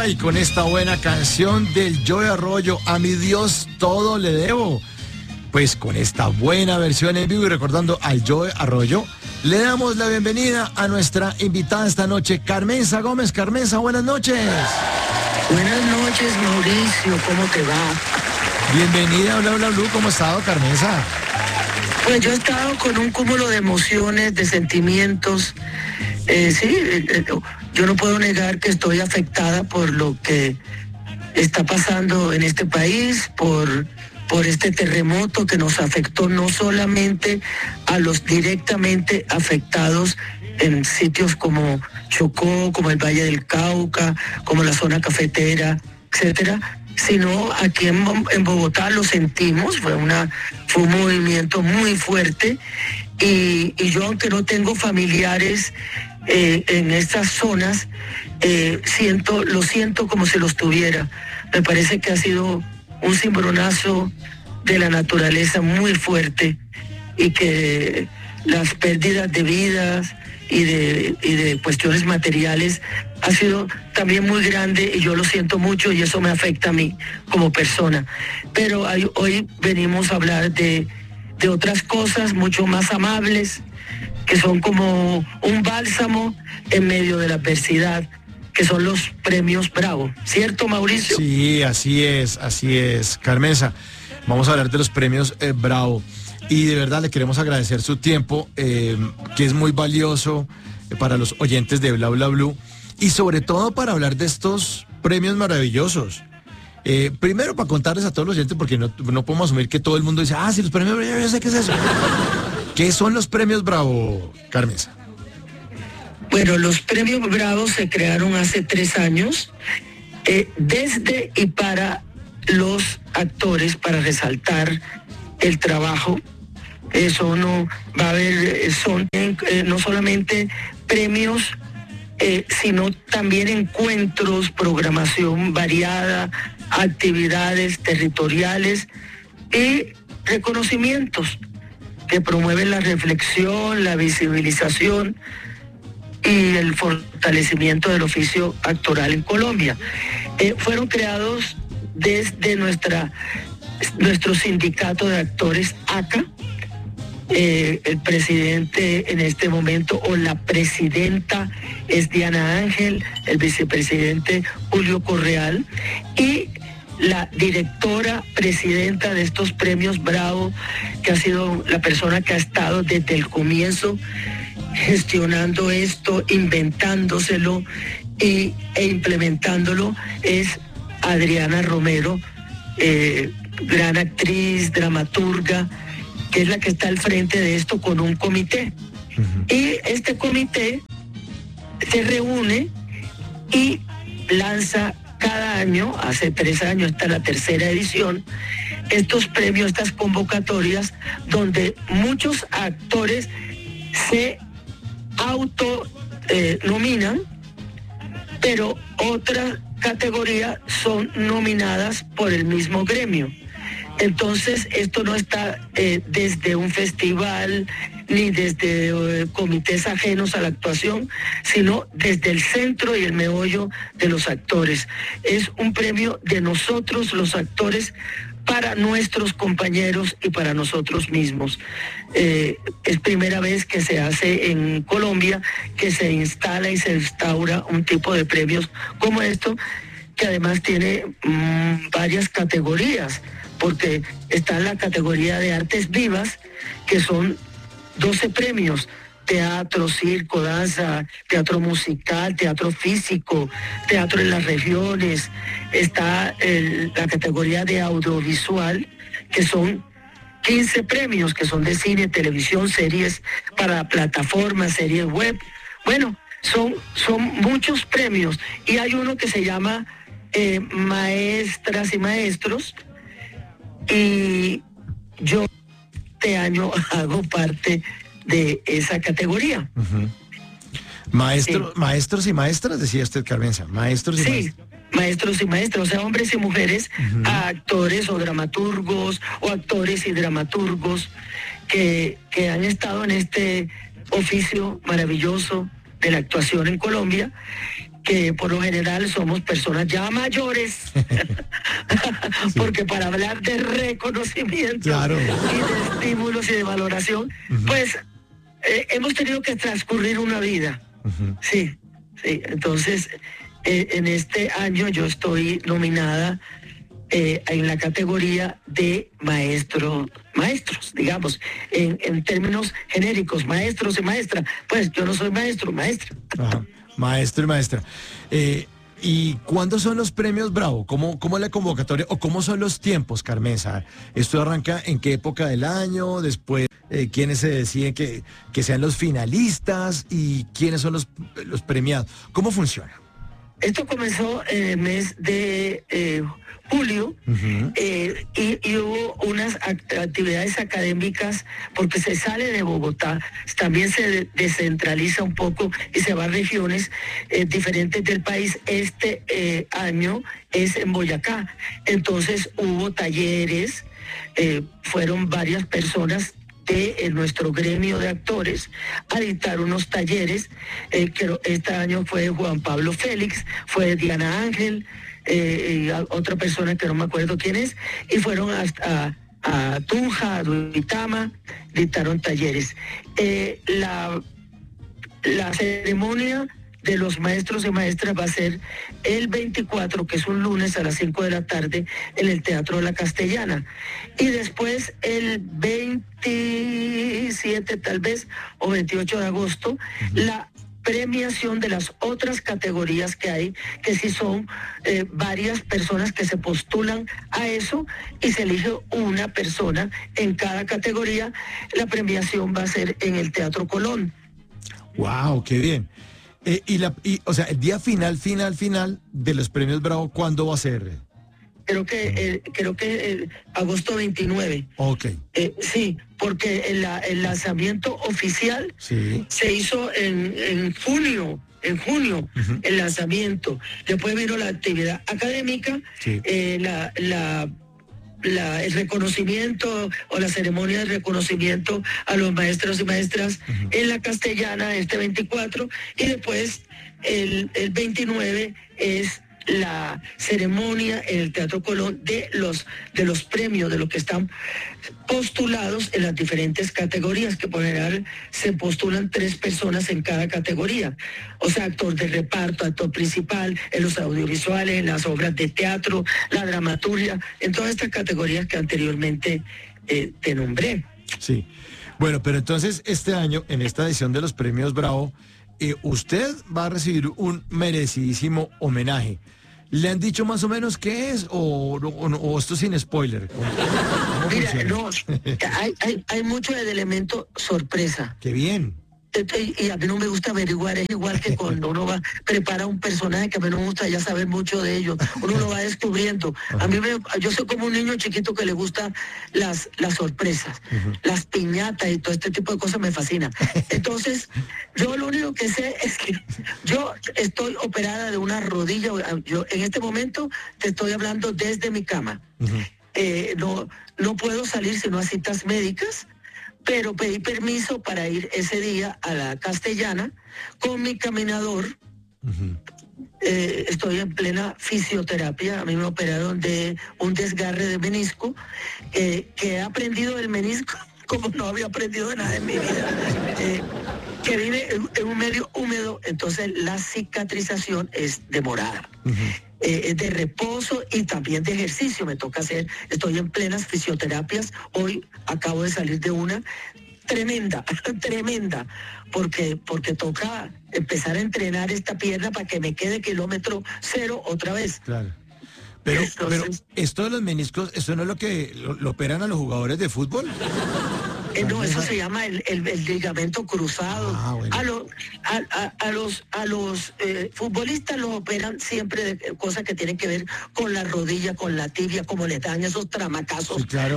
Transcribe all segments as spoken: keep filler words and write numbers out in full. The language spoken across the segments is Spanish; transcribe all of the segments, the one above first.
Ay, con esta buena canción del Joe Arroyo, a mi Dios todo le debo. Pues con esta buena versión en vivo y recordando al Joe Arroyo, le damos la bienvenida a nuestra invitada esta noche, Carmenza Gómez. Carmenza, buenas noches. Buenas noches, Mauricio, ¿cómo te va? Bienvenida a Bla Bla Blue, ¿cómo ha estado, Carmenza? Pues yo he estado con un cúmulo de emociones, de sentimientos. Eh, sí, eh, eh, yo no puedo negar que estoy afectada por lo que está pasando en este país, por, por este terremoto que nos afectó no solamente a los directamente afectados en sitios como Chocó, como el Valle del Cauca, como la zona cafetera, etcétera, sino aquí en, en Bogotá lo sentimos, fue una fue un movimiento muy fuerte y, y yo, aunque no tengo familiares eh, en estas zonas, eh, siento lo siento como si los tuviera. Me parece que ha sido un cimbronazo de la naturaleza muy fuerte y que las pérdidas de vidas y de, y de cuestiones materiales ha sido también muy grande y yo lo siento mucho y eso me afecta a mí como persona. Pero hay, hoy venimos a hablar de, de otras cosas mucho más amables, que son como un bálsamo en medio de la adversidad, que son los premios Bravo. ¿Cierto, Mauricio? Sí, así es, así es, Carmenza. Vamos a hablar de los premios eh, Bravo. Y de verdad le queremos agradecer su tiempo, eh, que es muy valioso para los oyentes de Bla Bla Blue y sobre todo para hablar de estos premios maravillosos. Eh, primero para contarles a todos los oyentes, porque no, no podemos asumir que todo el mundo dice, ah, sí, los premios Bravo, yo sé qué es eso. ¿Qué son los premios Bravo, Carmenza? Bueno, los premios Bravo se crearon hace tres años, eh, desde y para los actores, para resaltar el trabajo. Eso no va a haber, son eh, no solamente premios, eh, sino también encuentros, programación variada, actividades territoriales y reconocimientos que promueven la reflexión, la visibilización y el fortalecimiento del oficio actoral en Colombia. Eh, fueron creados desde nuestra nuestro sindicato de actores A C A. Eh, el presidente en este momento, o la presidenta, es Diana Ángel, el vicepresidente Julio Correal, y la directora presidenta de estos premios Bravo, que ha sido la persona que ha estado desde el comienzo gestionando esto, inventándoselo y, e implementándolo, es Adriana Romero, eh, gran actriz, dramaturga, que es la que está al frente de esto con un comité. Uh-huh. Y este comité se reúne y lanza cada año, hace tres años, esta es la tercera edición, estos premios, estas convocatorias, donde muchos actores se auto eh, nominan, pero otras categorías son nominadas por el mismo gremio. Entonces, esto no está eh, desde un festival ni desde eh, comités ajenos a la actuación, sino desde el centro y el meollo de los actores. Es un premio de nosotros, los actores, para nuestros compañeros y para nosotros mismos. Eh, es primera vez que se hace en Colombia, que se instala y se instaura un tipo de premios como esto, que además tiene mmm, varias categorías, porque está la categoría de artes vivas, que son doce premios: teatro, circo, danza, teatro musical, teatro físico, teatro en las regiones. Está el, la categoría de audiovisual, que son quince premios, que son de cine, televisión, series para plataformas, series web. Bueno, son, son muchos premios. Y hay uno que se llama eh, Maestras y Maestros, y yo este año hago parte de esa categoría. Uh-huh. Maestro, sí. Maestros y maestras, decía usted, Carmenza. Maestros y sí, maestras. Maestros y maestras, o sea, hombres y mujeres, uh-huh. actores o dramaturgos, o actores y dramaturgos que, que han estado en este oficio maravilloso de la actuación en Colombia. que por lo general somos personas ya mayores, sí. Porque para hablar de reconocimiento, claro, y de estímulos y de valoración, uh-huh. pues eh, hemos tenido que transcurrir una vida. Uh-huh. Sí, sí. Entonces, eh, en este año yo estoy nominada eh, en la categoría de maestro, maestros, digamos, en, en términos genéricos, maestros y maestra. Pues yo no soy maestro, maestra. Ajá. Maestro y maestra. Eh, ¿Y cuándo son los premios Bravo? ¿Cómo, cómo es la convocatoria o cómo son los tiempos, Carmenza? ¿Esto arranca en qué época del año? Después, eh, ¿quiénes se deciden que, que sean los finalistas? ¿Y quiénes son los, los premiados? ¿Cómo funciona? Esto comenzó en el mes de eh, julio, uh-huh. eh, y, y hubo unas act- actividades académicas porque se sale de Bogotá, también se de- descentraliza un poco y se va a regiones eh, diferentes del país. Este eh, año es en Boyacá, entonces hubo talleres, eh, fueron varias personas de eh, nuestro gremio de actores a dictar unos talleres, eh, que este año fue Juan Pablo Félix, fue Diana Ángel, eh, y a, otra persona que no me acuerdo quién es, y fueron hasta a, a Tunja, a Duitama, dictaron talleres. Eh, la, la ceremonia de los maestros y maestras va a ser el veinticuatro, que es un lunes a las cinco de la tarde, en el Teatro de la Castellana. Y después el veintisiete tal vez, o veintiocho de agosto, uh-huh. la premiación de las otras categorías que hay, que sí son eh, varias personas que se postulan a eso y se elige una persona en cada categoría. La premiación va a ser en el Teatro Colón. ¡Wow! ¡Qué bien! Eh, y, la, y, o sea, el día final, final, final de los premios Bravo, ¿cuándo va a ser? Creo que, eh, creo que eh, agosto veintinueve. Ok. Eh, sí, porque el, el lanzamiento oficial sí. se hizo en, en junio, en junio, uh-huh. el lanzamiento. Después vino la actividad académica, sí. eh, la... la La, el reconocimiento o la ceremonia de reconocimiento a los maestros y maestras uh-huh. en la Castellana este veinticuatro, y después el, el veintinueve es la ceremonia en el Teatro Colón de los de los premios, de los que están postulados en las diferentes categorías, que por general se postulan tres personas en cada categoría, o sea, actor de reparto, actor principal, en los audiovisuales, en las obras de teatro, la dramaturgia, en todas estas categorías que anteriormente eh, te nombré. Sí, bueno, pero entonces este año, en esta edición de los premios Bravo, Eh, usted va a recibir un merecidísimo homenaje. ¿Le han dicho más o menos qué es o, o, o esto sin spoiler? ¿Cómo, cómo Mira, no, hay, hay, hay mucho del elemento sorpresa. ¡Qué bien! Y a mí no me gusta averiguar, es igual que cuando uno va, prepara un personaje que a mí no me gusta ya saber mucho de ellos, uno lo va descubriendo. A mí me, yo soy como un niño chiquito que le gustan las, las sorpresas, uh-huh. las piñatas y todo este tipo de cosas me fascinan. Entonces, yo lo único que sé es que yo estoy operada de una rodilla, yo en este momento te estoy hablando desde mi cama. Uh-huh. Eh, no, no puedo salir sino a citas médicas, pero pedí permiso para ir ese día a la Castellana con mi caminador. Uh-huh. Eh, estoy en plena fisioterapia. A mí me operaron de un desgarre de menisco, eh, que he aprendido del menisco como no había aprendido nada en mi vida. Eh, que vive en, en un medio húmedo, entonces la cicatrización es demorada. Uh-huh. Eh, de reposo y también de ejercicio me toca hacer. Estoy en plenas fisioterapias. Hoy acabo de salir de una tremenda, tremenda, porque, porque toca empezar a entrenar esta pierna para que me quede kilómetro cero otra vez. Claro. Pero, Entonces, pero esto de los meniscos, ¿eso no es lo que lo, lo operan a los jugadores de fútbol? Eh, no, eso se llama el, el, el ligamento cruzado. Ah, bueno. A, lo, a, a, a los, a los eh, futbolistas los operan siempre de cosas que tienen que ver con la rodilla, con la tibia, como les dan esos tramacazos. Sí, claro.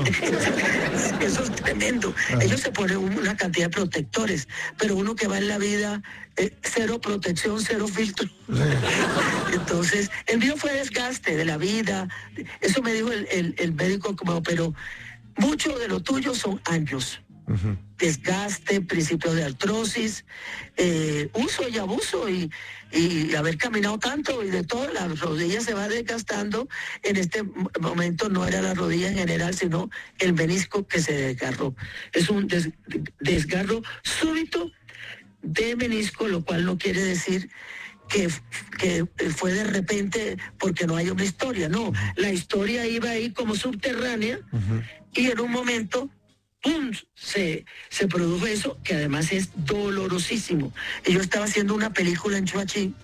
Eso es tremendo. Ah. Ellos se ponen una cantidad de protectores, pero uno que va en la vida, eh, cero protección, cero filtro. Sí. Entonces, el mío fue desgaste de la vida. Eso me dijo el, el, el médico que me operó. Mucho de lo tuyo son años. Uh-huh. Desgaste, principios de artrosis, eh, uso y abuso y, y haber caminado tanto y de todo, la rodilla se va desgastando. En este momento no era la rodilla en general, sino el menisco que se desgarró. Es un des, desgarro súbito de menisco, lo cual no quiere decir que, que fue de repente porque no hay una historia. No, la historia iba ahí como subterránea. Uh-huh. Y en un momento ¡pum! Se, se produjo eso, que además es dolorosísimo. Y yo estaba haciendo una película en Chuachi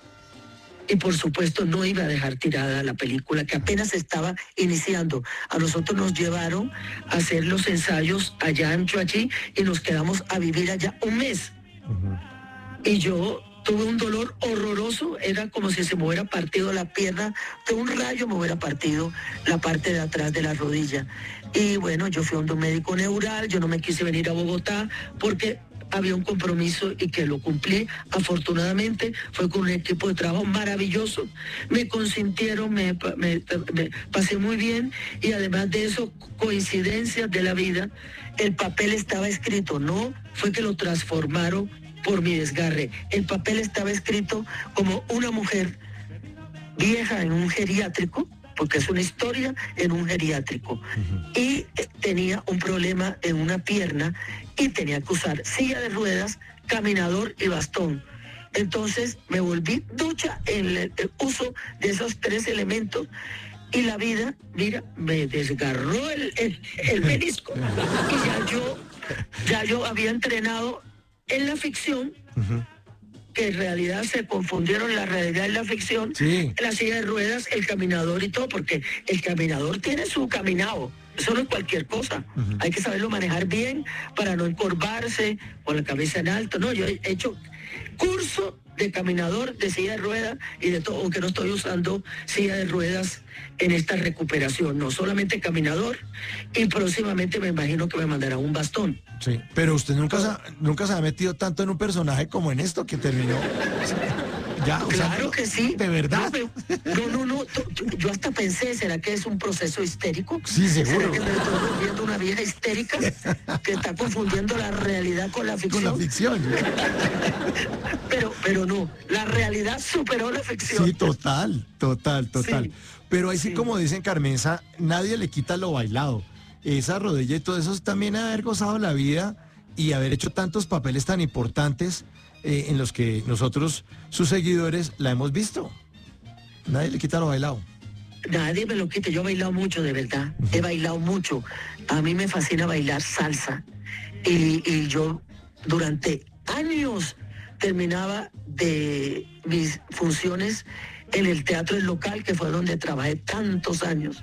y por supuesto no iba a dejar tirada la película, que apenas estaba iniciando. A nosotros nos llevaron a hacer los ensayos allá en Chuachi y nos quedamos a vivir allá un mes. Uh-huh. Y yo tuve un dolor horroroso, era como si se me hubiera partido la pierna, de un rayo me hubiera partido la parte de atrás de la rodilla. Y bueno, yo fui a un médico neural, yo no me quise venir a Bogotá porque había un compromiso y que lo cumplí. Afortunadamente fue con un equipo de trabajo maravilloso, me consintieron, me, me, me pasé muy bien y además de eso, coincidencias de la vida, el papel estaba escrito, no fue que lo transformaron por mi desgarre. El papel estaba escrito como una mujer vieja en un geriátrico, porque es una historia en un geriátrico, uh-huh. y tenía un problema en una pierna y tenía que usar silla de ruedas, caminador y bastón. Entonces me volví ducha en el, el uso de esos tres elementos y la vida, mira, me desgarró el, el, el menisco y ya yo, ya yo había entrenado en la ficción, uh-huh. que en realidad se confundieron la realidad y la ficción, sí. La silla de ruedas, el caminador y todo, porque el caminador tiene su caminado, eso no es cualquier cosa, uh-huh. Hay que saberlo manejar bien para no encorvarse con la cabeza en alto. No, yo he hecho curso de caminador, de silla de ruedas y de todo, aunque no estoy usando silla de ruedas en esta recuperación, no, solamente caminador, y próximamente me imagino que me mandará un bastón. Sí, pero usted nunca, se, nunca se ha metido tanto en un personaje como en esto que terminó. Ya, o claro sea, que sí. ¿De verdad? No, no, no. Yo hasta pensé, ¿será que es un proceso histérico? Sí, seguro. ¿Será que me estoy volviendo una vieja histérica que está confundiendo la realidad con la ficción? Con la ficción. pero, pero no, la realidad superó la ficción. Sí, total, total, total. Sí, pero ahí sí, sí, como dicen Carmenza, nadie le quita lo bailado. Esa rodilla y todo eso es también haber gozado la vida y haber hecho tantos papeles tan importantes eh, en los que nosotros, sus seguidores, la hemos visto. Nadie le quita lo bailado. Nadie me lo quita, yo he bailado mucho, de verdad. Uh-huh. He bailado mucho. A mí me fascina bailar salsa. Y, y yo durante años terminaba de mis funciones en el Teatro El Local, que fue donde trabajé tantos años.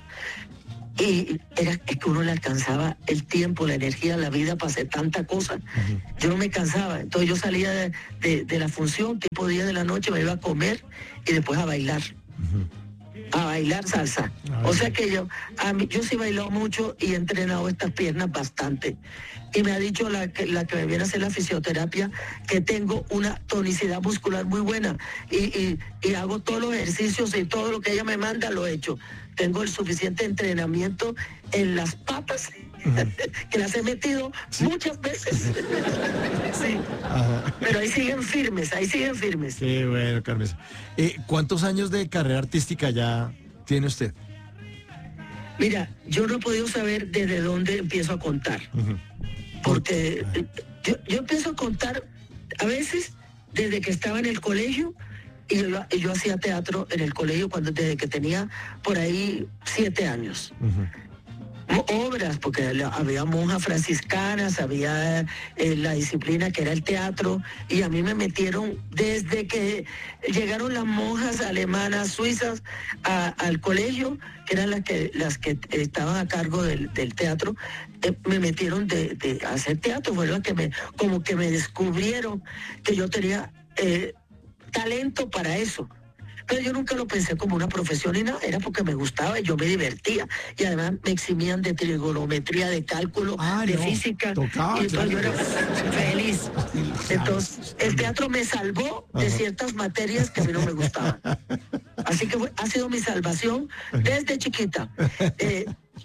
Y era es que uno le alcanzaba el tiempo, la energía, la vida para hacer tanta cosa. Uh-huh. Yo no me cansaba. Entonces yo salía de, de, de la función, tipo diez de la noche, me iba a comer y después a bailar. Uh-huh. A bailar salsa. Uh-huh. O sea que yo, a mí, yo sí he bailado mucho y he entrenado estas piernas bastante. Y me ha dicho la que, la que me viene a hacer la fisioterapia que tengo una tonicidad muscular muy buena. Y, y, y hago todos los ejercicios y todo lo que ella me manda lo he hecho. Tengo el suficiente entrenamiento en las patas, uh-huh. que las he metido ¿sí? muchas veces. Sí. Ajá. Pero ahí siguen firmes, ahí siguen firmes. Qué bueno, Carmen. Eh, ¿Cuántos años de carrera artística ya tiene usted? Mira, yo no he podido saber desde dónde empiezo a contar. Uh-huh. Porque yo, yo empiezo a contar a veces desde que estaba en el colegio. Y yo, yo hacía teatro en el colegio cuando desde que tenía por ahí siete años. Uh-huh. Obras, porque había monjas franciscanas, había eh, la disciplina que era el teatro, y a mí me metieron desde que llegaron las monjas alemanas, suizas, a, al colegio, que eran las que las que estaban a cargo del, del teatro, eh, me metieron de, de hacer teatro, fueron las que me, como que me descubrieron que yo tenía Eh, talento para eso. Pero yo nunca lo pensé como una profesión ni nada, era porque me gustaba y yo me divertía. Y además me eximían de trigonometría, de cálculo, ah, de no, física. Tocaba, y entonces claro. Yo era feliz. Entonces, el teatro me salvó de ciertas materias que a mí no me gustaban. Así que fue, ha sido mi salvación desde chiquita. Eh,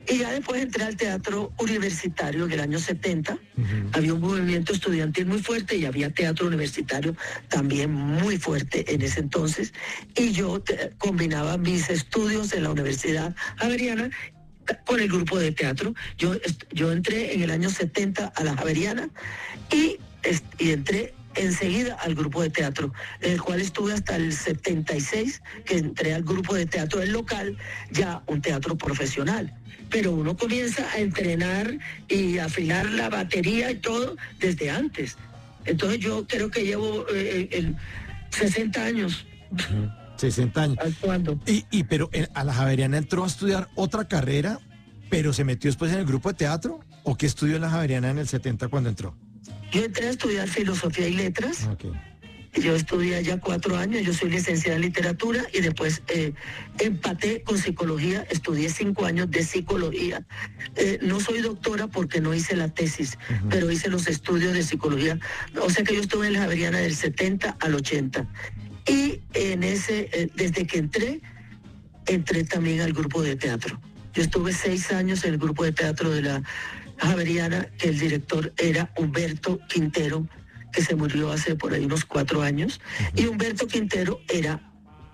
Y ya después entré al teatro universitario en el año setenta. Uh-huh. Había un movimiento estudiantil muy fuerte y había teatro universitario también muy fuerte en ese entonces. Y yo te, combinaba mis estudios en la Universidad Javeriana con el grupo de teatro. Yo, yo entré en el año setenta a la Javeriana y, y entré enseguida al grupo de teatro, en el cual estuve hasta el setenta y seis, que entré al grupo de teatro del local, ya un teatro profesional. Pero uno comienza a entrenar y a afinar la batería y todo desde antes. Entonces yo creo que llevo eh, el sesenta años. Uh-huh. sesenta años. ¿Cuándo? Y, y pero a la Javeriana entró a estudiar otra carrera, pero se metió después en el grupo de teatro, ¿o qué estudió en la Javeriana en el setenta cuando entró? Yo entré a estudiar filosofía y letras. Okay. Yo estudié allá cuatro años, yo soy licenciada en literatura y después eh, empaté con psicología, estudié cinco años de psicología. Eh, no soy doctora porque no hice la tesis, uh-huh. pero hice los estudios de psicología. O sea que yo estuve en la Javeriana del setenta al ochenta. Y en ese, eh, desde que entré, entré también al grupo de teatro. Yo estuve seis años en el grupo de teatro de la Javeriana, que el director era Humberto Quintero, que se murió hace por ahí unos cuatro años. Uh-huh. Y Humberto Quintero era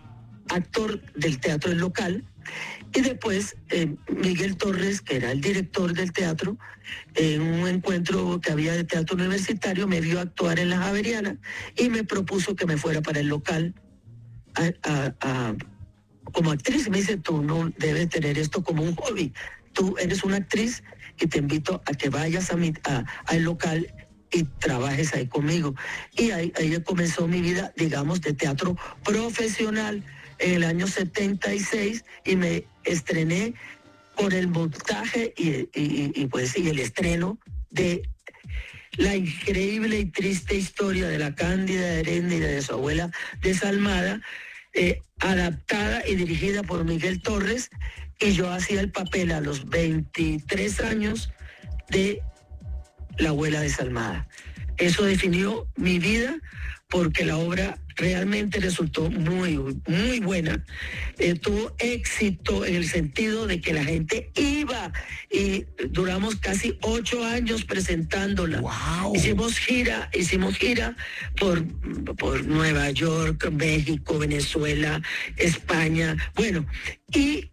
actor del teatro del local. Y después eh, Miguel Torres, que era el director del teatro, en un encuentro que había de teatro universitario, me vio actuar en la Javeriana y me propuso que me fuera para el local a, a, a, como actriz. Me dice, tú no debes tener esto como un hobby. Tú eres una actriz y te invito a que vayas a mi, a, al local y trabajes ahí conmigo. Y ahí, ahí comenzó mi vida, digamos, de teatro profesional en el año setenta y seis y me estrené con el montaje y, y, y, pues, y el estreno de la increíble y triste historia de la Cándida Heréndira de su abuela desalmada, eh, adaptada y dirigida por Miguel Torres, y yo hacía el papel a los veintitrés años de la abuela desalmada. Eso definió mi vida porque la obra realmente resultó muy, muy buena. Eh, tuvo éxito en el sentido de que la gente iba y duramos casi ocho años presentándola. Wow. Hicimos gira, hicimos gira por, por Nueva York, México, Venezuela, España. Bueno, y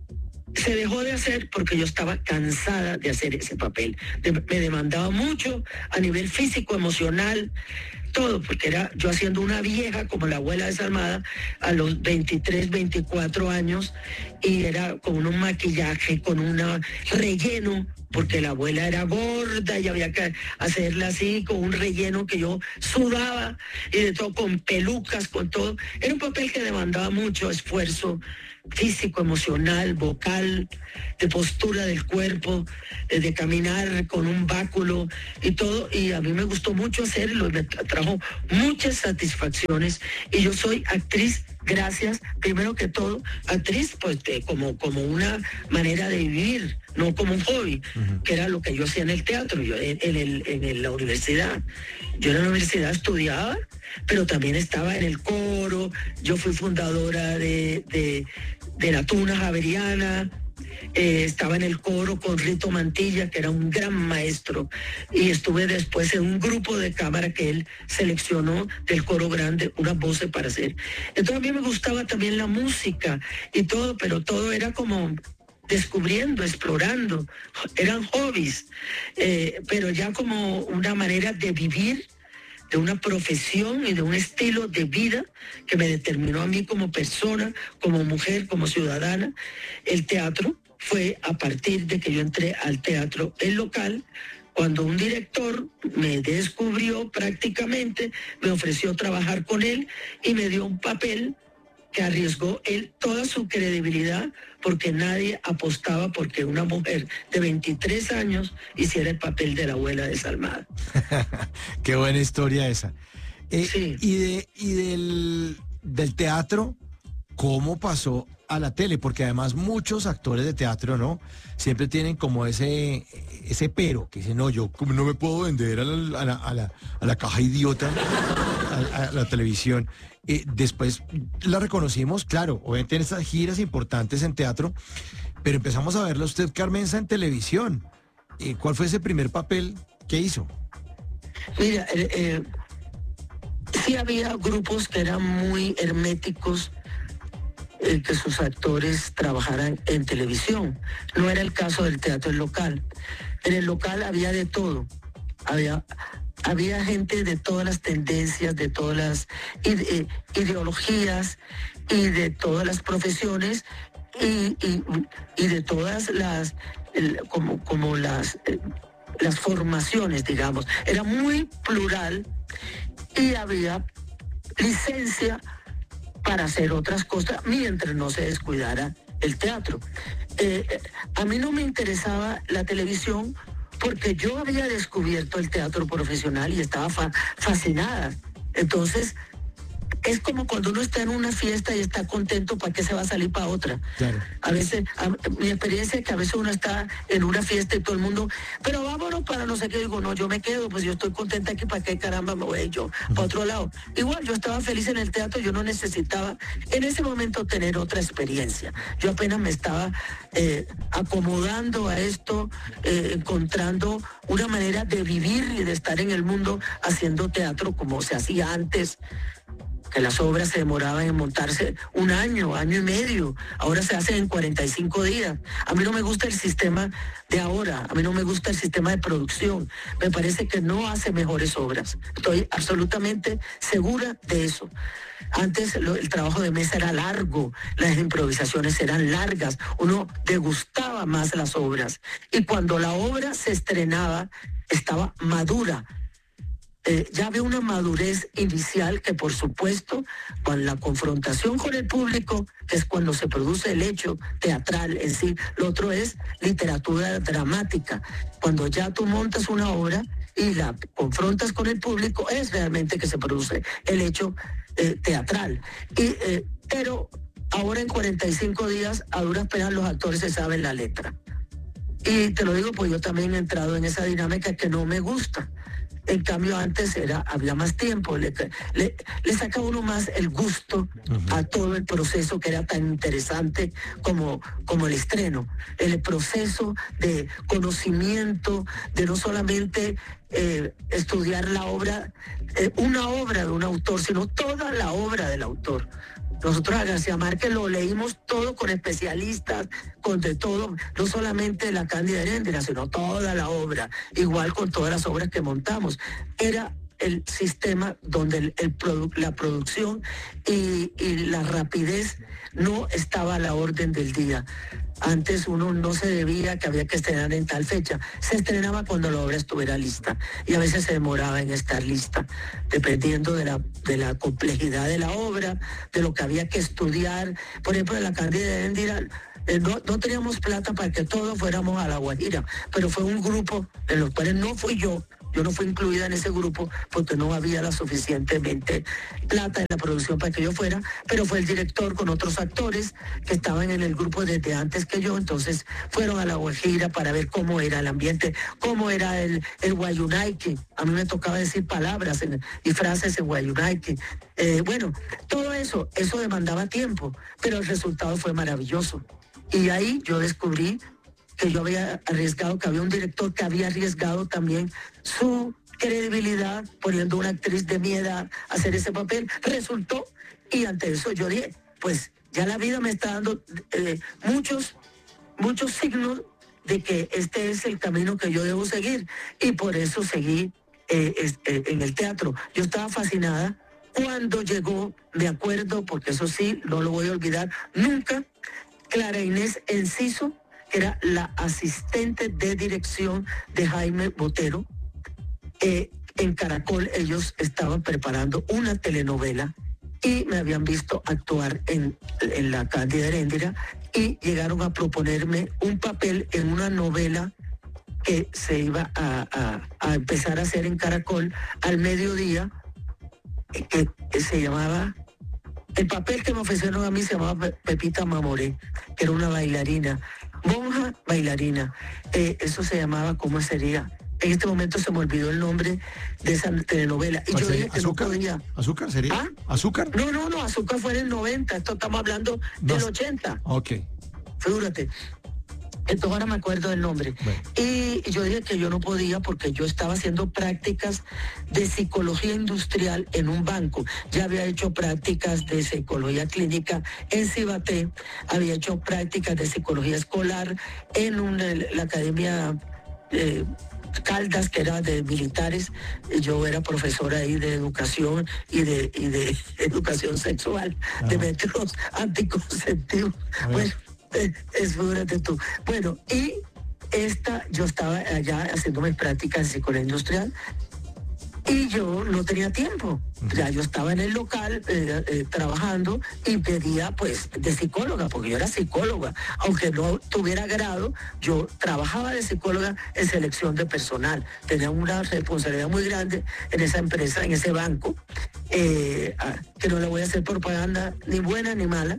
se dejó de hacer porque yo estaba cansada de hacer ese papel. De, me demandaba mucho a nivel físico, emocional, todo, porque era yo haciendo una vieja como la abuela desalmada a los veintitrés, veinticuatro años, y era con un maquillaje, con un relleno, porque la abuela era gorda y había que hacerla así, con un relleno que yo sudaba, y de todo, con pelucas, con todo. Era un papel que demandaba mucho esfuerzo físico, emocional, vocal, de postura del cuerpo, de caminar con un báculo y todo, y a mí me gustó mucho hacerlo, me trajo muchas satisfacciones, y yo soy actriz gracias, primero que todo, actriz pues de, como, como una manera de vivir, no como un hobby, uh-huh. que era lo que yo hacía en el teatro, yo en, en, el, en el, la universidad. Yo en la universidad estudiaba, pero también estaba en el coro, yo fui fundadora de, de, de la Tuna Javeriana, eh, estaba en el coro con Rito Mantilla, que era un gran maestro, y estuve después en un grupo de cámara que él seleccionó del coro grande, unas voces para hacer. Entonces a mí me gustaba también la música y todo, pero todo era como descubriendo, explorando, eran hobbies, eh, pero ya como una manera de vivir, de una profesión y de un estilo de vida que me determinó a mí como persona, como mujer, como ciudadana. El teatro fue a partir de que yo entré al teatro el local, cuando un director me descubrió prácticamente, me ofreció trabajar con él y me dio un papel que arriesgó él toda su credibilidad, porque nadie apostaba porque una mujer de veintitrés años hiciera el papel de la abuela desalmada. Qué buena historia esa. Eh, sí. Y, de, y del, del teatro, ¿cómo pasó a la tele? Porque además muchos actores de teatro, ¿no? Siempre tienen como ese, ese pero, que dicen, no, yo como no me puedo vender a la, a la, a la, a la caja idiota, a, a la televisión. Eh, después la reconocimos, claro, obviamente en estas giras importantes en teatro, pero empezamos a verla usted, Carmenza, en televisión. Eh, ¿Cuál fue ese primer papel que hizo? Mira, eh, eh, sí había grupos que eran muy herméticos, eh, que sus actores trabajaran en televisión. No era el caso del teatro local. En el local había de todo. Había, había gente de todas las tendencias, de todas las ide- ideologías y de todas las profesiones y, y, y de todas las, el, como, como las, eh, las formaciones, digamos. Era muy plural y había licencia para hacer otras cosas mientras no se descuidara el teatro. Eh, a mí no me interesaba la televisión porque yo había descubierto el teatro profesional y estaba fa- fascinada. Entonces, es como cuando uno está en una fiesta y está contento, ¿para qué se va a salir para otra? Claro. A veces, a, mi experiencia es que a veces uno está en una fiesta y todo el mundo, pero vámonos para no sé qué. Digo, no, yo me quedo, pues yo estoy contenta aquí, ¿para qué caramba me voy yo para otro lado? Igual, yo estaba feliz en el teatro, yo no necesitaba en ese momento tener otra experiencia. Yo apenas me estaba eh, acomodando a esto, eh, encontrando una manera de vivir y de estar en el mundo haciendo teatro como se hacía antes, que las obras se demoraban en montarse un año, año y medio. Ahora se hacen en cuarenta y cinco días. A mí no me gusta el sistema de ahora, a mí no me gusta el sistema de producción. Me parece que no hace mejores obras. Estoy absolutamente segura de eso. Antes lo, el trabajo de mesa era largo, las improvisaciones eran largas, uno degustaba más las obras. Y cuando la obra se estrenaba, estaba madura. Eh, ya había una madurez inicial que, por supuesto, con la confrontación con el público, que es cuando se produce el hecho teatral en sí. Lo otro es literatura dramática. Cuando ya tú montas una obra y la confrontas con el público, es realmente que se produce el hecho eh, teatral. Y, eh, pero ahora en cuarenta y cinco días, a duras penas los actores se saben la letra. Y te lo digo, pues yo también he entrado en esa dinámica que no me gusta. En cambio, antes era, había más tiempo, le, le, le saca uno más el gusto uh-huh. a todo el proceso que era tan interesante como, como el estreno. El proceso de conocimiento, de no solamente eh, estudiar la obra, eh, una obra de un autor, sino toda la obra del autor. Nosotros a García Márquez lo leímos todo con especialistas, con de todo, no solamente la Cándida Heréndira, sino toda la obra, igual con todas las obras que montamos. Era el sistema donde el, el produ- la producción y, y la rapidez no estaba a la orden del día. Antes uno no se debía que había que estrenar en tal fecha. Se estrenaba cuando la obra estuviera lista y a veces se demoraba en estar lista, dependiendo de la, de la complejidad de la obra, de lo que había que estudiar. Por ejemplo, en la Cándida Heréndira eh, no, no teníamos plata para que todos fuéramos a La Guajira, pero fue un grupo en los cuales no fui yo. Yo no fui incluida en ese grupo porque no había la suficientemente plata en la producción para que yo fuera, pero fue el director con otros actores que estaban en el grupo desde antes que yo, entonces fueron a La Guajira para ver cómo era el ambiente, cómo era el, el Guayunaiki. A mí me tocaba decir palabras en, y frases en Guayunaiki. Eh, bueno, todo eso, eso demandaba tiempo, pero el resultado fue maravilloso. Y ahí yo descubrí que yo había arriesgado, que había un director que había arriesgado también su credibilidad poniendo una actriz de mi edad a hacer ese papel. Resultó, y ante eso yo dije, pues ya la vida me está dando eh, muchos, muchos signos de que este es el camino que yo debo seguir, y por eso seguí eh, eh, en el teatro. Yo estaba fascinada cuando llegó, me acuerdo, porque eso sí, no lo voy a olvidar nunca, Clara Inés Enciso, que era la asistente de dirección de Jaime Botero. Eh, en Caracol ellos estaban preparando una telenovela y me habían visto actuar en, en la Cándida Heréndira y llegaron a proponerme un papel en una novela que se iba a, a, a empezar a hacer en Caracol al mediodía, que, que se llamaba... El papel que me ofrecieron a mí se llamaba Pepita Mamoré, que era una bailarina, monja bailarina. Eh, eso se llamaba, ¿cómo sería? En este momento se me olvidó el nombre de esa telenovela. Y yo dije que ¿Azúcar? no podía. ¿Azúcar sería? ¿Ah? ¿Azúcar? No, no, no, Azúcar fue en el noventa, esto estamos hablando del no. ochenta. Ok. Figúrate. Entonces ahora me acuerdo del nombre. Bueno. Y yo dije que yo no podía porque yo estaba haciendo prácticas de psicología industrial en un banco. Ya había hecho prácticas de psicología clínica en Cibaté, había hecho prácticas de psicología escolar en una, la academia eh, Caldas, que era de militares. Yo era profesora ahí de educación y de, y de educación sexual, Ajá. de métodos anticonceptivos. Bueno, eh, es figúrate tú. Bueno, y esta, yo estaba allá haciendo mis prácticas en psicología industrial y yo no tenía tiempo. Ya yo estaba en el local eh, eh, trabajando y pedía pues de psicóloga, porque yo era psicóloga, aunque no tuviera grado, yo trabajaba de psicóloga en selección de personal. Tenía una responsabilidad muy grande en esa empresa, en ese banco, eh, que no le voy a hacer propaganda ni buena ni mala,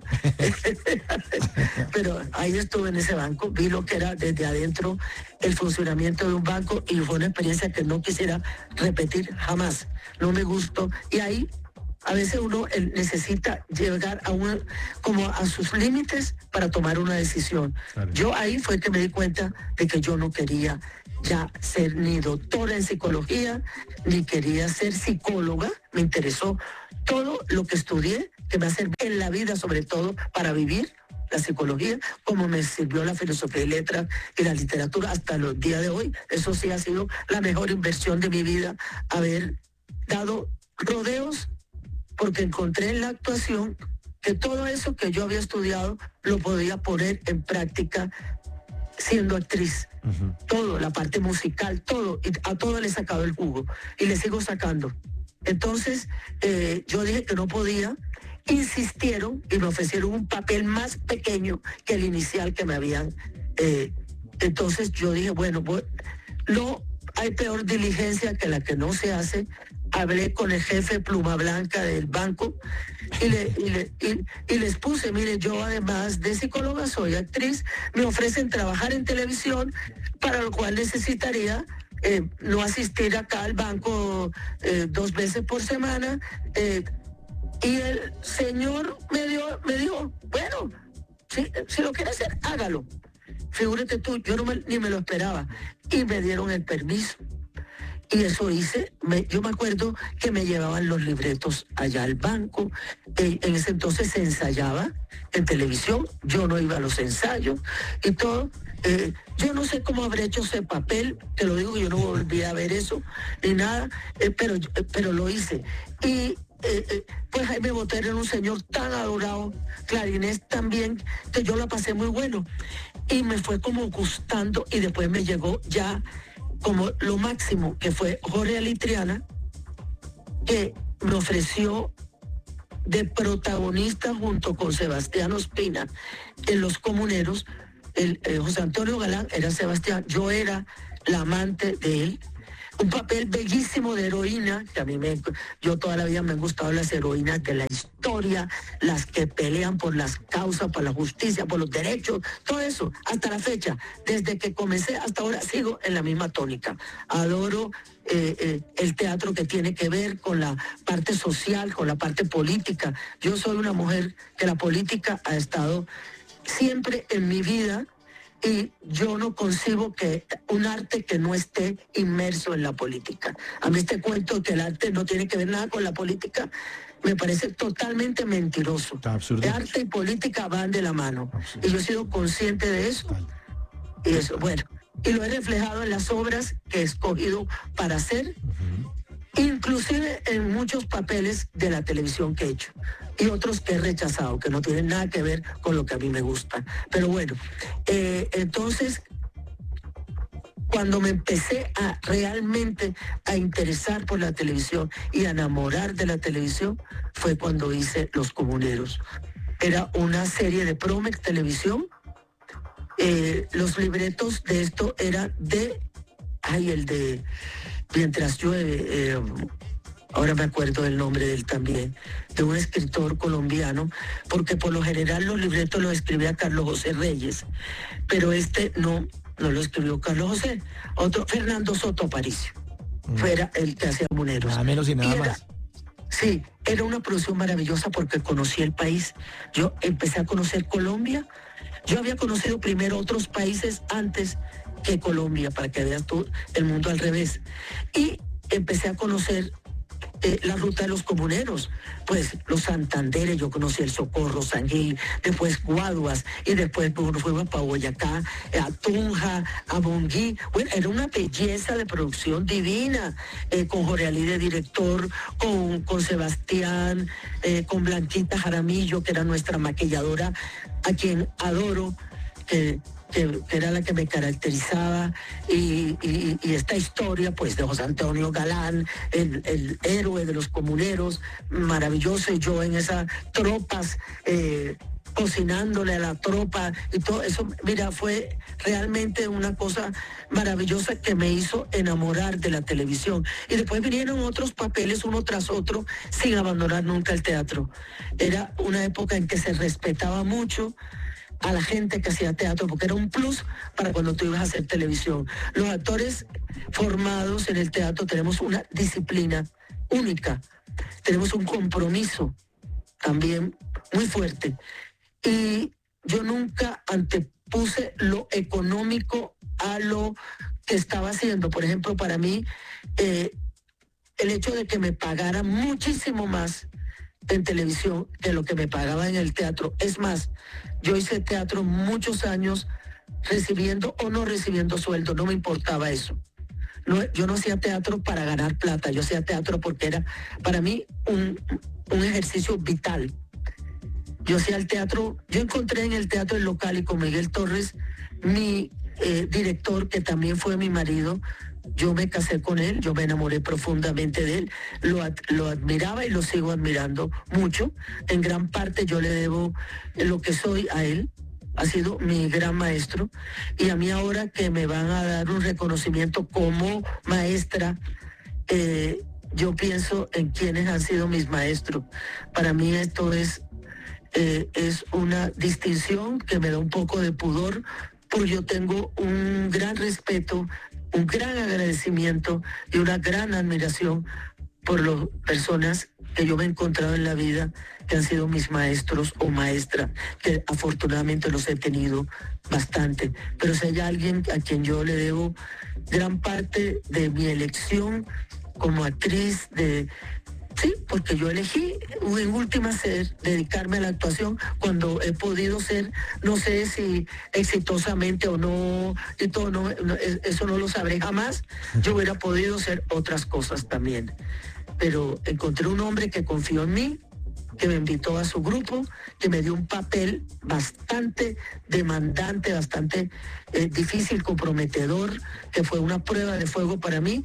pero ahí estuve en ese banco, vi lo que era desde adentro el funcionamiento de un banco y fue una experiencia que no quisiera repetir jamás. No me gustó. Y ahí a veces uno él, necesita llegar a una, como a sus límites para tomar una decisión. Claro. Yo ahí fue que me di cuenta de que yo no quería ya ser ni doctora en psicología, ni quería ser psicóloga. Me interesó todo lo que estudié, que me hace en la vida, sobre todo para vivir la psicología, como me sirvió la filosofía y letras y la literatura hasta los días de hoy. Eso sí ha sido la mejor inversión de mi vida, haber dado rodeos, porque encontré en la actuación que todo eso que yo había estudiado lo podía poner en práctica siendo actriz. Uh-huh. Todo, la parte musical, todo, y a todo le he sacado el jugo y le sigo sacando. Entonces eh, yo dije que no podía, insistieron y me ofrecieron un papel más pequeño que el inicial que me habían. Eh, entonces yo dije, bueno, pues, no hay peor diligencia que la que no se hace. Hablé con el jefe pluma blanca del banco y, le, y, le, y, y les puse, mire, yo además de psicóloga soy actriz, me ofrecen trabajar en televisión, para lo cual necesitaría eh, no asistir acá al banco eh, dos veces por semana. Eh, y el señor me, dio, me dijo, bueno, si, si lo quiere hacer, hágalo. Figúrate tú, yo no me, ni me lo esperaba. Y me dieron el permiso. Y eso hice, me, yo me acuerdo que me llevaban los libretos allá al banco, eh, en ese entonces se ensayaba en televisión, yo no iba a los ensayos y todo. Eh, yo no sé cómo habré hecho ese papel, te lo digo, yo no volví a ver eso, ni nada, eh, pero, eh, pero lo hice. Y eh, eh, pues ahí me boté en un señor tan adorado, clarinés también, que yo la pasé muy bueno. Y me fue como gustando y después me llegó ya como lo máximo, que fue Jorge Alitriana, que me ofreció de protagonista junto con Sebastián Ospina en Los Comuneros. El, eh, José Antonio Galán era Sebastián, yo era la amante de él. Un papel bellísimo de heroína, que a mí me, yo toda la vida me han gustado las heroínas de la historia, las que pelean por las causas, por la justicia, por los derechos, todo eso, hasta la fecha. Desde que comencé hasta ahora sigo en la misma tónica. Adoro eh, eh, el teatro que tiene que ver con la parte social, con la parte política. Yo soy una mujer que la política ha estado siempre en mi vida. Y yo no concibo que un arte que no esté inmerso en la política. A mí este cuento que el arte no tiene que ver nada con la política me parece totalmente mentiroso. El arte y política van de la mano. Absurdo. Y yo he sido consciente de eso. Y eso, bueno, y lo he reflejado en las obras que he escogido para hacer, uh-huh. inclusive en muchos papeles de la televisión que he hecho. Y otros que he rechazado, que no tienen nada que ver con lo que a mí me gusta. Pero bueno, eh, entonces, cuando me empecé a realmente a interesar por la televisión y a enamorar de la televisión, fue cuando hice Los Comuneros. Era una serie de Promex Televisión. Eh, los libretos de esto eran de, ay, el de Mientras llueve, eh, ahora me acuerdo del nombre de él también, de un escritor colombiano, porque por lo general los libretos los escribía Carlos José Reyes, pero este no, no lo escribió Carlos José, otro, Fernando Soto Aparicio, mm. fuera el que hacía Comuneros. Nada menos y nada y era, más. Sí, era una producción maravillosa porque conocí el país. Yo empecé a conocer Colombia. Yo había conocido primero otros países antes que Colombia, para que veas tú el mundo al revés. Y empecé a conocer eh, la ruta de los comuneros, pues los Santanderes, yo conocí el Socorro, San Gil, después Guaduas, y después bueno, fuimos para Boyacá, eh, a Tunja, a Monguí. Bueno, era una belleza de producción divina, eh, con Jorge Ali de director, con, con Sebastián, eh, con Blanquita Jaramillo, que era nuestra maquilladora, a quien adoro, que... Que, que era la que me caracterizaba, y, y, y esta historia pues de José Antonio Galán, el, el héroe de los comuneros, maravilloso, y yo en esas tropas, eh, cocinándole a la tropa y todo eso, mira, fue realmente una cosa maravillosa que me hizo enamorar de la televisión. Y después vinieron otros papeles uno tras otro sin abandonar nunca el teatro. Era una época en que se respetaba mucho a la gente que hacía teatro, porque era un plus para cuando tú ibas a hacer televisión. Los actores formados en el teatro tenemos una disciplina única, tenemos un compromiso también muy fuerte. Y yo nunca antepuse lo económico a lo que estaba haciendo. Por ejemplo, para mí, eh, el hecho de que me pagaran muchísimo más en televisión que lo que me pagaba en el teatro. Es más, yo hice teatro muchos años recibiendo o no recibiendo sueldo, no me importaba eso. No, yo no hacía teatro para ganar plata, yo hacía teatro porque era para mí un, un ejercicio vital. Yo hacía el teatro, yo encontré en el teatro El Local y con Miguel Torres, mi eh, director, que también fue mi marido. Yo me casé con él, yo me enamoré profundamente de él, lo, ad, lo admiraba y lo sigo admirando mucho. En gran parte yo le debo lo que soy a él, ha sido mi gran maestro. Y a mí ahora que me van a dar un reconocimiento como maestra, eh, yo pienso en quienes han sido mis maestros. Para mí esto es, eh, es una distinción que me da un poco de pudor, porque yo tengo un gran respeto, un gran agradecimiento y una gran admiración por las personas que yo me he encontrado en la vida, que han sido mis maestros o maestras, que afortunadamente los he tenido bastante. Pero si hay alguien a quien yo le debo gran parte de mi elección como actriz, de sí, porque yo elegí en última ser dedicarme a la actuación cuando he podido ser, no sé si exitosamente o no, y todo, no, no, eso no lo sabré jamás. Yo hubiera podido ser otras cosas también, pero encontré un hombre que confió en mí, que me invitó a su grupo, que me dio un papel bastante demandante, bastante eh, difícil, comprometedor, que fue una prueba de fuego para mí.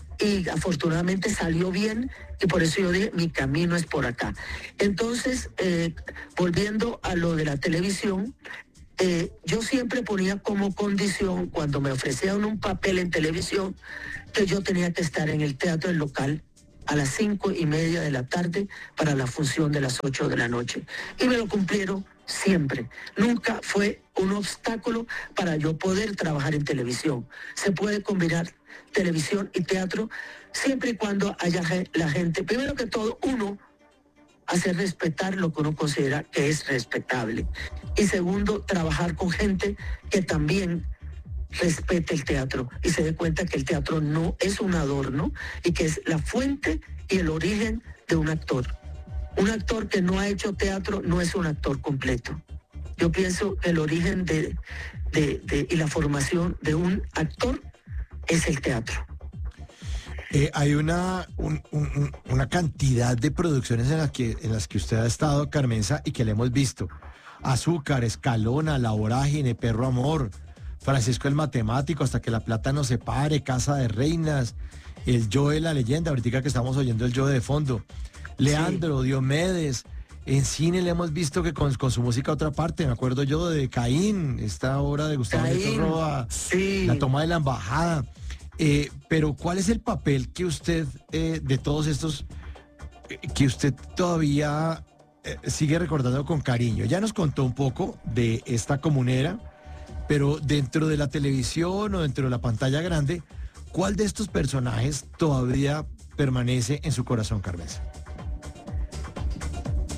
Y afortunadamente salió bien, y por eso yo dije, mi camino es por acá. Entonces, eh, volviendo a lo de la televisión, eh, yo siempre ponía como condición, cuando me ofrecían un papel en televisión, que yo tenía que estar en el Teatro El Local a las cinco y media de la tarde para la función de las ocho de la noche. Y me lo cumplieron siempre. Nunca fue un obstáculo para yo poder trabajar en televisión. Se puede combinar televisión y teatro siempre y cuando haya la gente, primero que todo, uno, hacer respetar lo que uno considera que es respetable, y segundo, trabajar con gente que también respete el teatro y se dé cuenta que el teatro no es un adorno y que es la fuente y el origen de un actor. Un actor que no ha hecho teatro no es un actor completo. Yo pienso que el origen de, de, de, y la formación de un actor es el teatro. Eh, hay una, un, un, una cantidad de producciones en las, que, en las que usted ha estado, Carmenza, y que le hemos visto. Azúcar, Escalona, La Vorágine, Perro Amor, Francisco el Matemático, Hasta que la plata nos separe, Casa de Reinas, El Yo de la Leyenda, ahorita que estamos oyendo el Yo de fondo, Leandro, sí. Diomedes. En cine le hemos visto que con, con su música a otra parte, me acuerdo yo de Caín, esta obra de Gustavo Nieto Roa, sí. La toma de la embajada. Eh, pero ¿cuál es el papel que usted, eh, de todos estos, eh, que usted todavía eh, sigue recordando con cariño? Ya nos contó un poco de esta comunera, pero dentro de la televisión o dentro de la pantalla grande, ¿cuál de estos personajes todavía permanece en su corazón, Carmenza?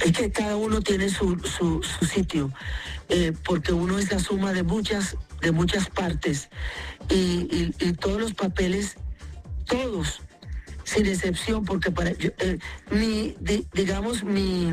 Es que cada uno tiene su, su, su sitio, eh, porque uno es la suma de muchas, de muchas partes, y, y, y todos los papeles, todos, sin excepción, porque para yo, eh, mi, di, digamos, mi,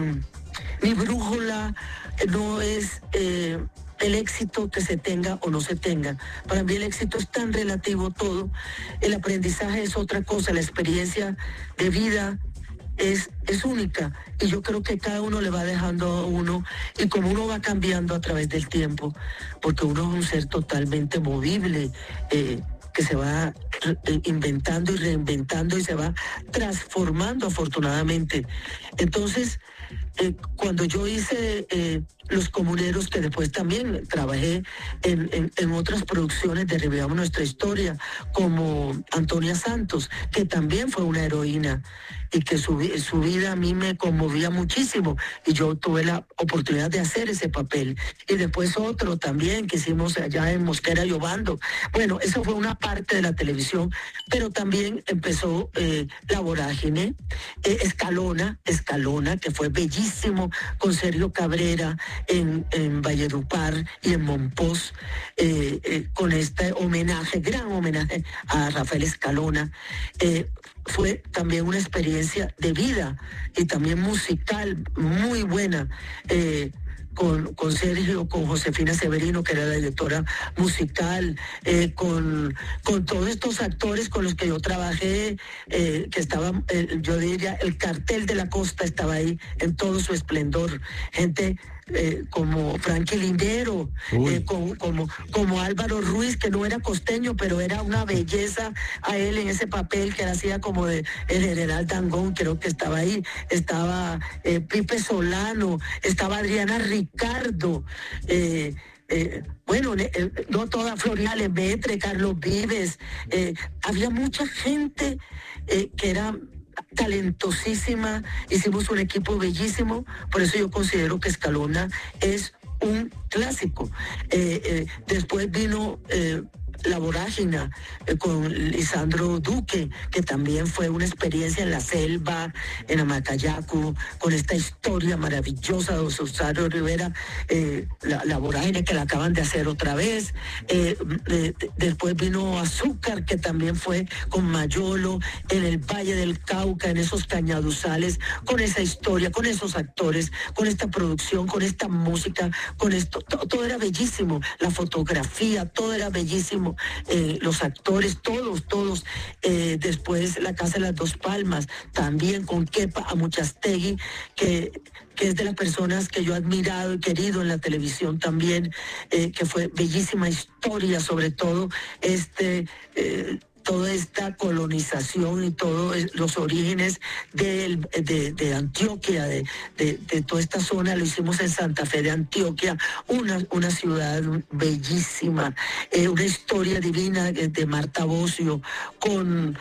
mi brújula no es eh, el éxito que se tenga o no se tenga. Para mí el éxito es tan relativo todo, el aprendizaje es otra cosa, la experiencia de vida es, es única, y yo creo que cada uno le va dejando a uno, y como uno va cambiando a través del tiempo, porque uno es un ser totalmente movible, eh, que se va inventando y reinventando y se va transformando afortunadamente. Entonces, eh, cuando yo hice eh, Los Comuneros, que después también trabajé en, en, en otras producciones de Revivamos Nuestra Historia, como Antonia Santos, que también fue una heroína y que su, su vida a mí me conmovía muchísimo, y yo tuve la oportunidad de hacer ese papel. Y después otro también que hicimos allá en Mosquera y Obando. Bueno, eso fue una parte de la televisión, pero también empezó eh, La Vorágine, eh, Escalona, Escalona, que fue bellísimo, con Sergio Cabrera en, en Valledupar y en Monpós, eh, eh, con este homenaje, gran homenaje a Rafael Escalona. Eh, fue también una experiencia de vida y también musical muy buena, eh, con, con Sergio, con Josefina Severino, que era la directora musical, eh, con, con todos estos actores con los que yo trabajé, eh, que estaban, eh, yo diría, el cartel de la costa estaba ahí en todo su esplendor. Gente Eh, como Frankie Lindero, eh, como, como, como Álvaro Ruiz, que no era costeño, pero era una belleza a él en ese papel, que hacía como de el general Dangond, creo que estaba ahí. Estaba eh, Pipe Solano, estaba Adriana Ricardo, eh, eh, bueno, eh, no toda, Florian Lemaitre, Carlos Vives, eh, había mucha gente eh, que era talentosísima. Hicimos un equipo bellísimo, por eso yo considero que Escalona es un clásico. Eh, eh, después vino eh, La Vorágine, eh, con Lisandro Duque, que también fue una experiencia en la selva, en Amacayacu, con esta historia maravillosa de Rosario Rivera, eh, la, la Vorágine, que la acaban de hacer otra vez. Eh, eh, después vino Azúcar, que también fue con Mayolo, en el Valle del Cauca, en esos cañaduzales, con esa historia, con esos actores, con esta producción, con esta música, con esto, todo, todo era bellísimo, la fotografía, todo era bellísimo. Eh, los actores, todos, todos. Eh, después La Casa de las Dos Palmas, también con Kepa Amuchastegui, que, que es de las personas que yo he admirado y querido en la televisión también, eh, que fue bellísima historia, sobre todo este... Eh, toda esta colonización y todos los orígenes de, de, de Antioquia, de, de, de toda esta zona, lo hicimos en Santa Fe de Antioquia, una, una ciudad bellísima, eh, una historia divina de Marta Bosio, con,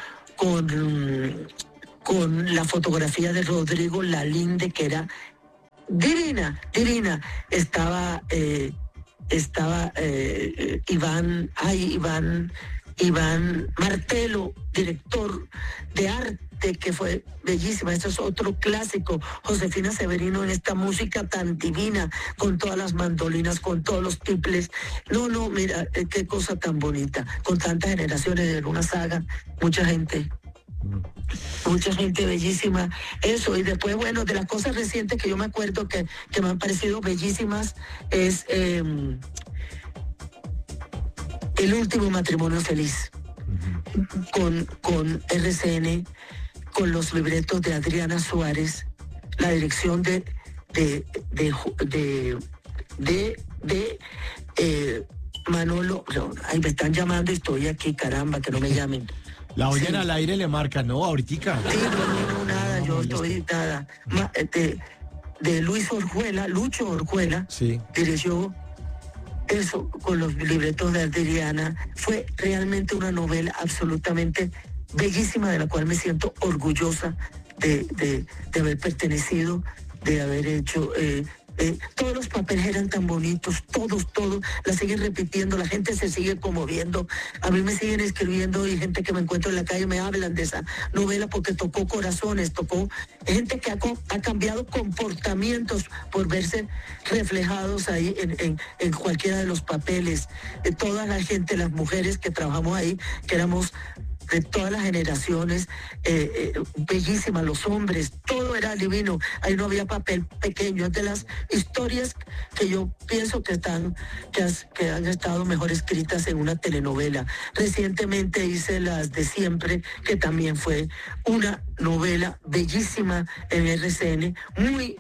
con, con la fotografía de Rodrigo Lalinde, que era divina, divina. Estaba, eh, estaba eh, Iván, ay, Iván... Iván Martelo, director de arte, que fue bellísima. Esto es otro clásico. Josefina Severino en esta música tan divina, con todas las mandolinas, con todos los tiples. No, no, mira, qué cosa tan bonita. Con tantas generaciones en una saga, mucha gente. Mucha gente bellísima. Eso, y después, bueno, de las cosas recientes que yo me acuerdo que, que me han parecido bellísimas es... Eh, El Último Matrimonio Feliz, uh-huh. con, con R C N, con los libretos de Adriana Suárez, la dirección de de de de, de, de eh, Manolo. No, ay, me están llamando y estoy aquí, caramba, que no me llamen. La oyen sí. Al aire le marca, ¿no? Ahorita. Sí, no, no, no, nada, no, yo estoy nada. Ma, de, de Luis Orjuela, Lucho Orjuela, sí. Dirigió eso con los libretos de Adriana. Fue realmente una novela absolutamente bellísima, de la cual me siento orgullosa de, de, de haber pertenecido, de haber hecho, eh, Eh, todos los papeles eran tan bonitos, todos, todos, la siguen repitiendo, la gente se sigue conmoviendo, a mí me siguen escribiendo y gente que me encuentro en la calle me hablan de esa novela porque tocó corazones, tocó gente que ha, ha cambiado comportamientos por verse reflejados ahí en, en, en cualquiera de los papeles. Eh, toda la gente, las mujeres que trabajamos ahí, que éramos de todas las generaciones, eh, eh, bellísimas, los hombres, todo era divino, ahí no había papel pequeño, es de las historias que yo pienso que están, que, has, que han estado mejor escritas en una telenovela. Recientemente hice Las de Siempre, que también fue una novela bellísima en R C N, muy,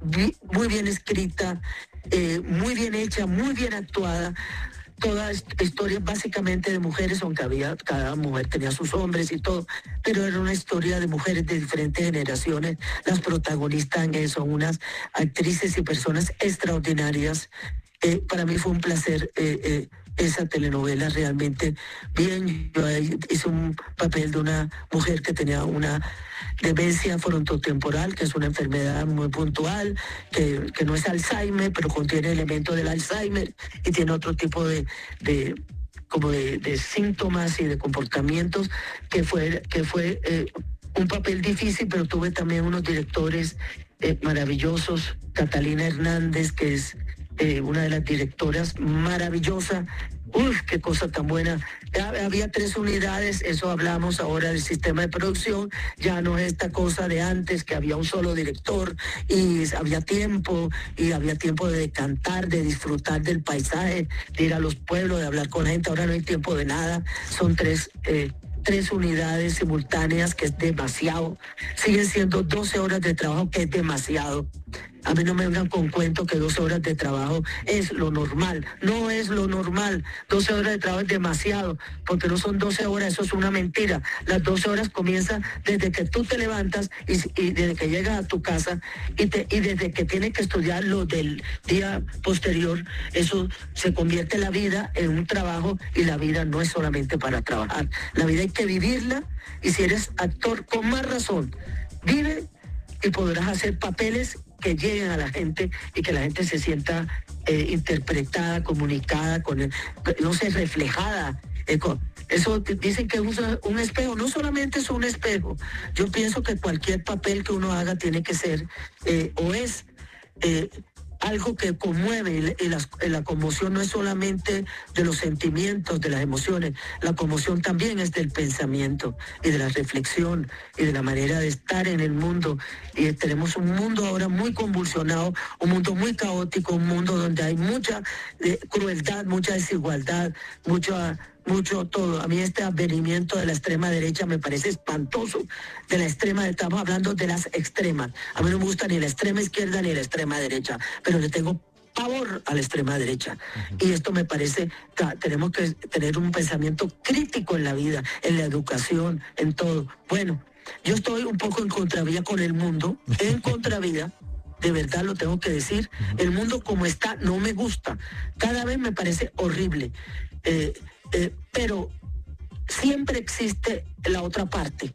muy bien escrita, eh, muy bien hecha, muy bien actuada. Toda historia básicamente de mujeres, aunque había, cada mujer tenía sus hombres y todo, pero era una historia de mujeres de diferentes generaciones. Las protagonistas son unas actrices y personas extraordinarias. Eh, para mí fue un placer eh, eh, esa telenovela, realmente bien. Yo hice un papel de una mujer que tenía una demencia frontotemporal, que es una enfermedad muy puntual, que, que no es Alzheimer, pero contiene elementos del Alzheimer y tiene otro tipo de, de como de, de síntomas y de comportamientos, que fue, que fue eh, un papel difícil, pero tuve también unos directores eh, maravillosos. Catalina Hernández, que es eh, una de las directoras maravillosa. Uf, qué cosa tan buena. Ya había tres unidades, eso hablamos ahora del sistema de producción, ya no es esta cosa de antes que había un solo director y había tiempo, y había tiempo de cantar, de disfrutar del paisaje, de ir a los pueblos, de hablar con la gente. Ahora no hay tiempo de nada, son tres... Eh, tres unidades simultáneas, que es demasiado. Siguen siendo doce horas de trabajo, que es demasiado. A mí no me vengan con cuento que doce horas de trabajo es lo normal. No es lo normal. doce horas de trabajo es demasiado, porque no son doce horas, eso es una mentira. Las doce horas comienzan desde que tú te levantas y, y desde que llegas a tu casa y, te, y desde que tienes que estudiar lo del día posterior. Eso se convierte en la vida en un trabajo, y la vida no es solamente para trabajar. La vida hay que vivirla, y si eres actor, con más razón, vive y podrás hacer papeles que lleguen a la gente y que la gente se sienta eh, interpretada, comunicada, con el, no sé, reflejada. Eh, con, eso dicen que es un espejo, no solamente es un espejo. Yo pienso que cualquier papel que uno haga tiene que ser eh, o es eh, algo que conmueve, y la, y la conmoción no es solamente de los sentimientos, de las emociones, la conmoción también es del pensamiento y de la reflexión y de la manera de estar en el mundo. Y tenemos un mundo ahora muy convulsionado, un mundo muy caótico, un mundo donde hay mucha eh, crueldad, mucha desigualdad, mucha... mucho todo. A mí este advenimiento de la extrema derecha me parece espantoso. De la extrema, estamos hablando de las extremas. A mí no me gusta ni la extrema izquierda ni la extrema derecha, pero le tengo pavor a la extrema derecha. Uh-huh. Y esto me parece que tenemos que tener un pensamiento crítico en la vida, en la educación, en todo. Bueno, yo estoy un poco en contravía con el mundo, en contravía. De verdad lo tengo que decir. El mundo como está no me gusta. Cada vez me parece horrible. Eh, eh, pero siempre existe la otra parte.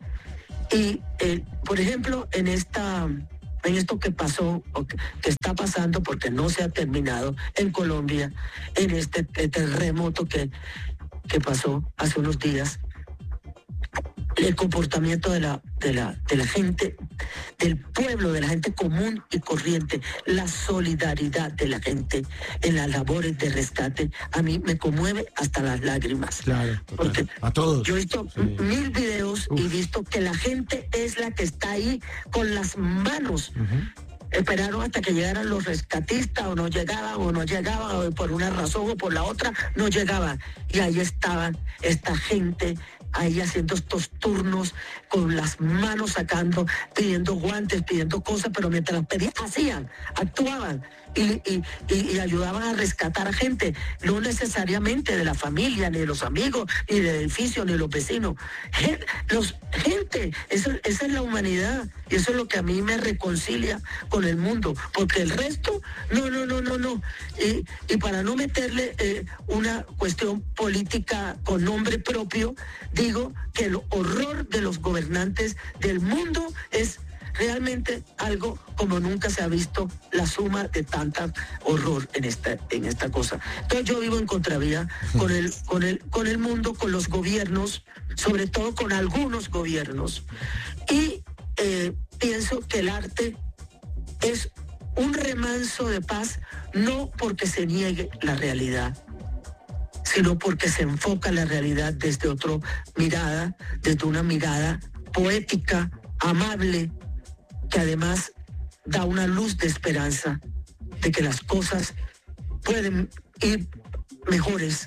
Y, eh, por ejemplo, en esta, en esto que pasó, o que, que está pasando, porque no se ha terminado en Colombia, en este terremoto que, que pasó hace unos días, el comportamiento de la, de la, de la gente, del pueblo, de la gente común y corriente, la solidaridad de la gente en las labores de rescate, a mí me conmueve hasta las lágrimas. Claro, total. Porque a todos. Yo he visto sí. mil videos Uf. y he visto que la gente es la que está ahí con las manos. Uh-huh. Esperaron hasta que llegaran los rescatistas, o no llegaban, o no llegaban, o por una razón o por la otra, no llegaban. Y ahí estaban esta gente, ahí haciendo estos turnos, con las manos sacando, pidiendo guantes, pidiendo cosas, pero mientras pedían, hacían, actuaban y, y, y, y ayudaban a rescatar a gente, no necesariamente de la familia, ni de los amigos, ni del edificio, ni de los vecinos. Gente, los, gente eso, esa es la humanidad, y eso es lo que a mí me reconcilia con el mundo, porque el resto, no, no, no, no, no. Y, y para no meterle eh, una cuestión política con nombre propio, digo que el horror de los gobernantes del mundo es realmente algo como nunca se ha visto, la suma de tanta horror en esta, en esta cosa. Entonces yo vivo en contravía con el, con el, con el mundo, con los gobiernos, sobre todo con algunos gobiernos, y eh, pienso que el arte es un remanso de paz, no porque se niegue la realidad, sino porque se enfoca la realidad desde otra mirada, desde una mirada poética, amable, que además da una luz de esperanza de que las cosas pueden ir mejores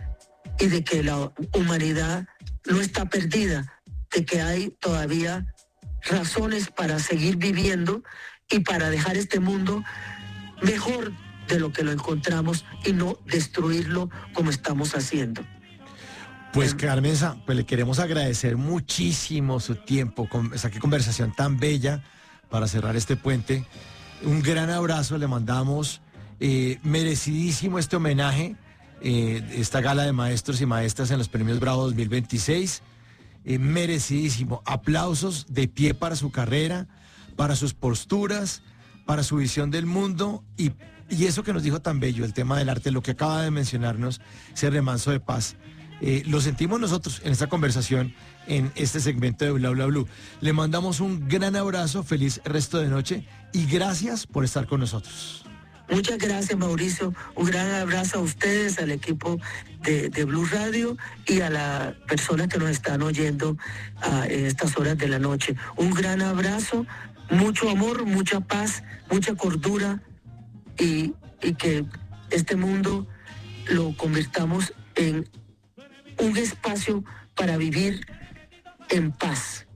y de que la humanidad no está perdida, de que hay todavía razones para seguir viviendo y para dejar este mundo mejor de lo que lo encontramos y no destruirlo como estamos haciendo. Pues Carmenza, pues le queremos agradecer muchísimo su tiempo, con esa qué conversación tan bella para cerrar este puente. Un gran abrazo le mandamos, eh, merecidísimo este homenaje, eh, esta gala de maestros y maestras en los Premios Bravo dos mil veintiséis, eh, merecidísimo. Aplausos de pie para su carrera, para sus posturas, para su visión del mundo y, y eso que nos dijo tan bello, el tema del arte, lo que acaba de mencionarnos, ese remanso de paz. Eh, lo sentimos nosotros en esta conversación, en este segmento de Bla Bla Blue. Le mandamos un gran abrazo, feliz resto de noche y gracias por estar con nosotros. Muchas gracias, Mauricio. Un gran abrazo a ustedes, al equipo de, de Blue Radio y a las personas que nos están oyendo uh, en estas horas de la noche. Un gran abrazo, mucho amor, mucha paz, mucha cordura y, y que este mundo lo convirtamos en un espacio para vivir en paz.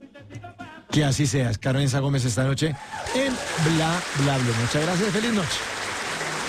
Que así sea. Carmenza Gómez esta noche en Bla Bla Blue. Muchas gracias, feliz noche.